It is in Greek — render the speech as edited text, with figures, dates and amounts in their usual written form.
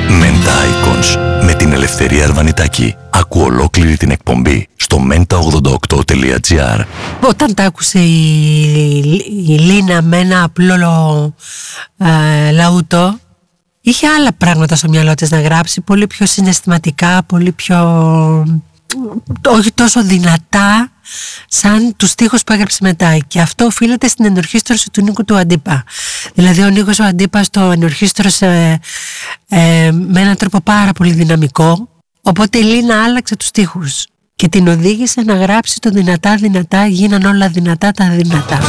Menta Icons με την Ελευθερία Αρβανιτάκη. Άκου ολόκληρη την εκπομπή στο menta88.gr. Όταν τα άκουσε η Λίνα με ένα απλό λαούτο, είχε άλλα πράγματα στο μυαλό της να γράψει, πολύ πιο συναισθηματικά, πολύ πιο... όχι τόσο δυνατά σαν τους στίχους που έγραψε μετά, και αυτό οφείλεται στην ενορχήστρωση του Νίκου του Αντίπα. Δηλαδή ο Νίκος ο Αντίπας το ενορχήστρωσε με έναν τρόπο πάρα πολύ δυναμικό, οπότε η Λίνα άλλαξε τους στίχους και την οδήγησε να γράψει το δυνατά δυνατά γίναν όλα δυνατά τα δυνατά.